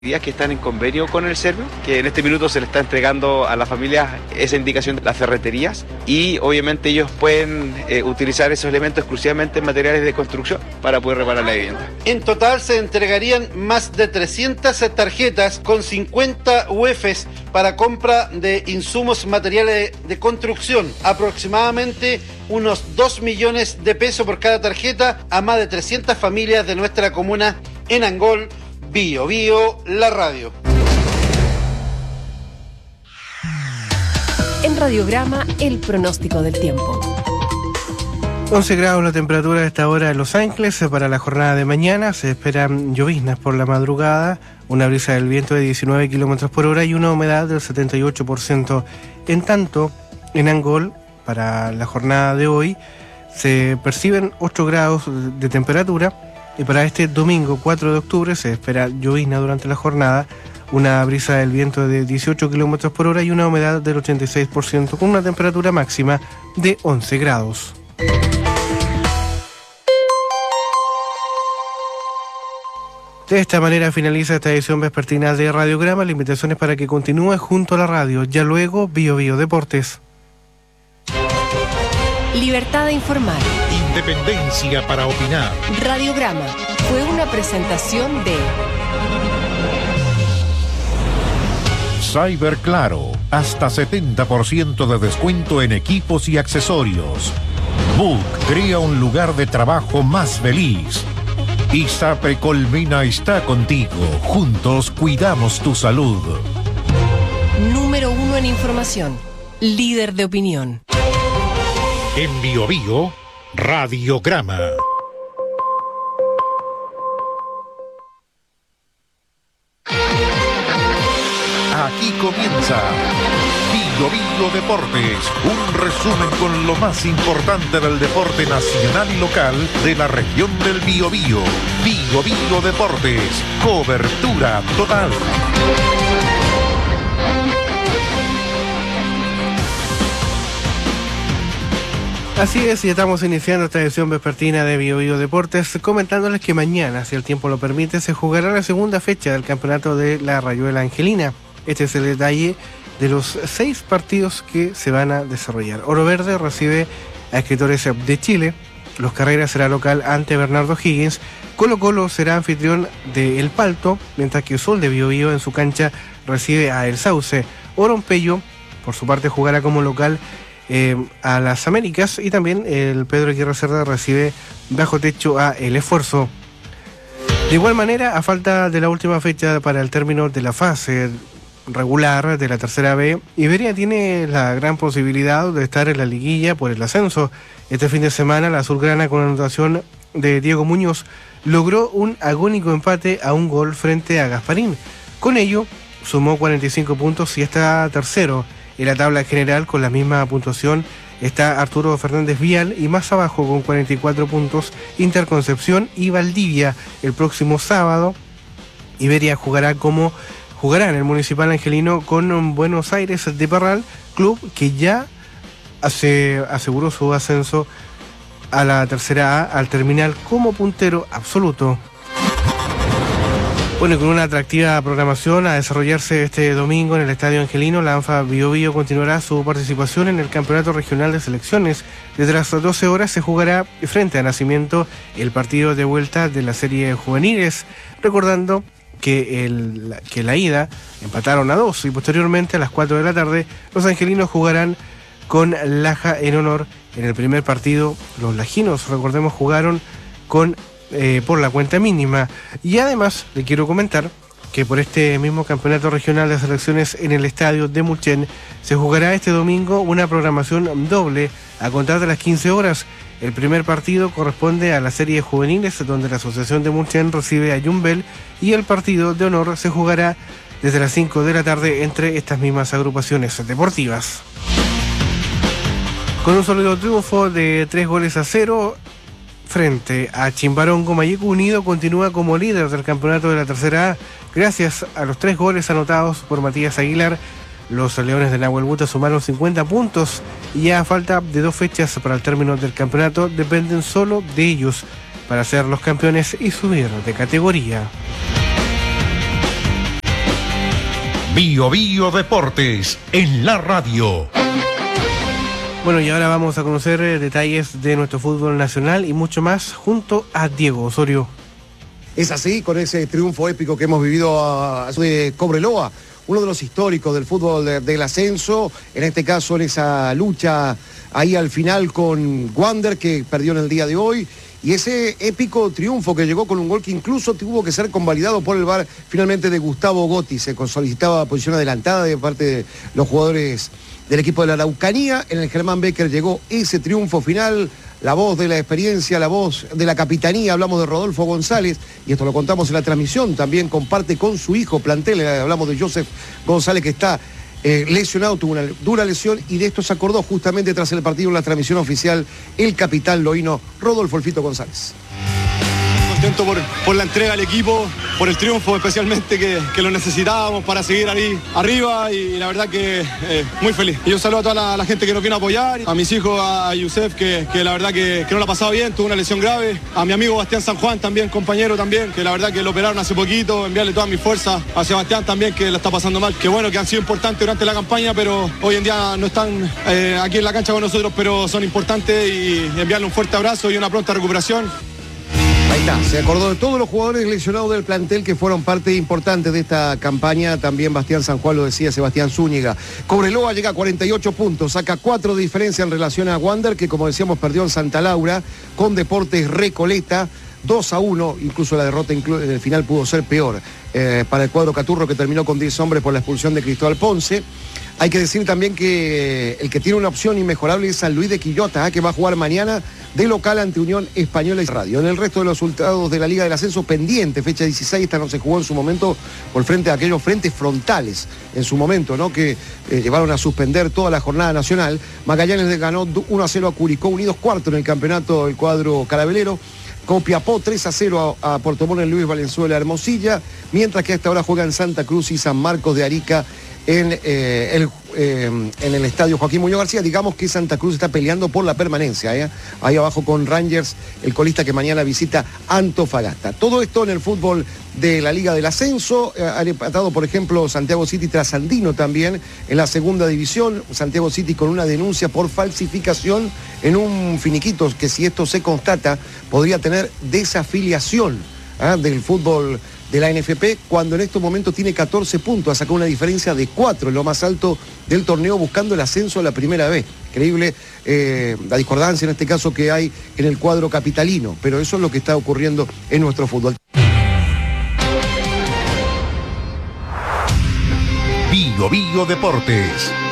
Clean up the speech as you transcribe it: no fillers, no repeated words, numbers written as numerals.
que están en convenio con el Servio, que en este minuto se le está entregando a las familias esa indicación de las ferreterías y obviamente ellos pueden utilizar esos elementos exclusivamente en materiales de construcción para poder reparar la vivienda. En total se entregarían más de 300 tarjetas con 50 UFs para compra de insumos materiales de construcción, aproximadamente unos 2 millones de pesos por cada tarjeta a más de 300 familias de nuestra comuna en Angol. Bio Bio, la radio. En Radiograma, el pronóstico del tiempo. 11 grados la temperatura a esta hora en Los Ángeles. Para la jornada de mañana se esperan lloviznas por la madrugada, una brisa del viento de 19 kilómetros por hora y una humedad del 78%. En tanto, en Angol, para la jornada de hoy, se perciben 8 grados de temperatura. Y para este domingo 4 de octubre se espera llovizna durante la jornada, una brisa del viento de 18 km por hora y una humedad del 86%, con una temperatura máxima de 11 grados. De esta manera finaliza esta edición vespertina de Radiograma. La invitación es para que continúe junto a la radio. Ya luego, Bio Bio Deportes. Libertad de informar. Independencia para opinar. Radiograma fue una presentación de Cyber Claro, hasta 70% de descuento en equipos y accesorios. Book crea un lugar de trabajo más feliz. ISAPRE Colmena está contigo. Juntos cuidamos tu salud. Número 1 en información. Líder de opinión. En Bio Bio, Radiograma. Aquí comienza Bio Bio Deportes, un resumen con lo más importante del deporte nacional y local de la región del Biobío. Bio Bio Deportes, cobertura total. Así es, y estamos iniciando esta edición vespertina de Bio Bio Deportes, comentándoles que mañana, si el tiempo lo permite, se jugará la segunda fecha del campeonato de la Rayuela Angelina. Este es el detalle de los 6 partidos que se van a desarrollar. Oro Verde recibe a Escritores de Chile, Los Carreras será local ante Bernardo Higgins, Colo Colo será anfitrión de El Palto, mientras que Sol de Bio Bio en su cancha recibe a El Sauce. Oropello, por su parte, jugará como local a las Américas, y también el Pedro Aguirre Cerda recibe bajo techo a El Esfuerzo. De igual manera, a falta de la última fecha para el término de la fase regular de la tercera B, Iberia tiene la gran posibilidad de estar en la liguilla por el ascenso. Este fin de semana la azulgrana, con anotación de Diego Muñoz, logró un agónico empate a un gol frente a Gasparín. Con ello sumó 45 puntos y está tercero. En la tabla general, con la misma puntuación, está Arturo Fernández Vial, y más abajo, con 44 puntos, Interconcepción y Valdivia. El próximo sábado, Iberia jugará en el Municipal Angelino con Buenos Aires de Parral, club que ya aseguró su ascenso a la tercera A al terminar como puntero absoluto. Bueno, con una atractiva programación a desarrollarse este domingo en el Estadio Angelino, la ANFA Bio Bio continuará su participación en el Campeonato Regional de Selecciones. Desde las 12 horas se jugará frente a Nacimiento el partido de vuelta de la serie juveniles, recordando que la ida empataron a 2 y posteriormente a las 4 de la tarde los angelinos jugarán con Laja en honor. En el primer partido los lajinos, recordemos, jugaron por la cuenta mínima. Y además le quiero comentar que por este mismo campeonato regional de selecciones en el estadio de Mulchen se jugará este domingo una programación doble a contar de las 15 horas. El primer partido corresponde a la serie juveniles, donde la Asociación de Mulchen recibe a Yumbel, y el partido de honor se jugará desde las 5 de la tarde entre estas mismas agrupaciones deportivas. Con un sólido triunfo de 3-0 frente a Chimbarongo, Mayeco Unido continúa como líder del campeonato de la tercera A, gracias a los 3 goles anotados por Matías Aguilar. Los Leones de Nahuelbuta sumaron 50 puntos y ya a falta de 2 fechas para el término del campeonato dependen solo de ellos para ser los campeones y subir de categoría. Bio Bio Deportes en la radio. Bueno, y ahora vamos a conocer detalles de nuestro fútbol nacional y mucho más junto a Diego Osorio. Es así, con ese triunfo épico que hemos vivido de Cobreloa, uno de los históricos del fútbol del ascenso, en este caso en esa lucha ahí al final con Wander, que perdió en el día de hoy, y ese épico triunfo que llegó con un gol que incluso tuvo que ser convalidado por el VAR finalmente de Gustavo Gotti. Se solicitaba posición adelantada de parte de los jugadores del equipo de la Araucanía. En el Germán Becker llegó ese triunfo final, la voz de la experiencia, la voz de la capitanía. Hablamos de Rodolfo González, y esto lo contamos en la transmisión, también comparte con su hijo plantel. Hablamos de Joseph González, que está lesionado, tuvo una dura lesión, y de esto se acordó justamente tras el partido en la transmisión oficial el capitán loíno Rodolfo El Fito González. Contento por la entrega al equipo, por el triunfo especialmente que lo necesitábamos para seguir ahí arriba, y la verdad que muy feliz. Y un saludo a toda la gente que nos vino a apoyar, a mis hijos, a Yusef, que la verdad que no la ha pasado bien, tuvo una lesión grave, a mi amigo Bastián San Juan también, compañero también, que la verdad que lo operaron hace poquito, enviarle toda mi fuerza a Sebastián también, que la está pasando mal, que bueno, que han sido importantes durante la campaña, pero hoy en día no están aquí en la cancha con nosotros, pero son importantes, y enviarle un fuerte abrazo y una pronta recuperación. Ahí está, se acordó de todos los jugadores lesionados del plantel que fueron parte importante de esta campaña. También Bastián San Juan, lo decía Sebastián Zúñiga. Cobreloa llega a 48 puntos, saca 4 de diferencia en relación a Wander, que como decíamos perdió en Santa Laura, con Deportes Recoleta, 2-1, incluso la derrota en el final pudo ser peor para el cuadro Caturro, que terminó con 10 hombres por la expulsión de Cristóbal Ponce. Hay que decir también que el que tiene una opción inmejorable es San Luis de Quillota, que va a jugar mañana de local ante Unión Española y Radio. En el resto de los resultados de la Liga del Ascenso, pendiente, fecha 16, esta no se jugó en su momento por frente a aquellos frentes frontales en su momento, ¿no? Que llevaron a suspender toda la jornada nacional. Magallanes le ganó 1-0 a Curicó Unidos, cuarto en el campeonato del cuadro carabelero. Copiapó 3-0 a Puerto Montt en Luis Valenzuela Hermosilla, mientras que a esta hora juegan Santa Cruz y San Marcos de Arica en el estadio Joaquín Muñoz García. Digamos que Santa Cruz está peleando por la permanencia, ahí abajo con Rangers, el colista que mañana visita Antofagasta. Todo esto en el fútbol de la Liga del Ascenso. Han empatado, por ejemplo, Santiago City Trasandino también en la segunda división. Santiago City con una denuncia por falsificación en un finiquito que, si esto se constata, podría tener desafiliación del fútbol de la NFP, cuando en estos momentos tiene 14 puntos, ha sacado una diferencia de 4 en lo más alto del torneo, buscando el ascenso a la primera vez. Increíble la discordancia en este caso que hay en el cuadro capitalino, pero eso es lo que está ocurriendo en nuestro fútbol. Bio Bio Deportes.